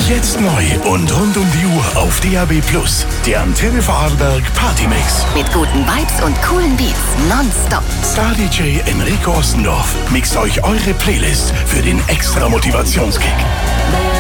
Jetzt neu und rund um die Uhr auf DAB+. Der Antenne Vorarlberg Partymix. Mit guten Vibes und coolen Beats nonstop. Star DJ Enrico Ostendorf mixt euch eure Playlist für den extra Motivationskick.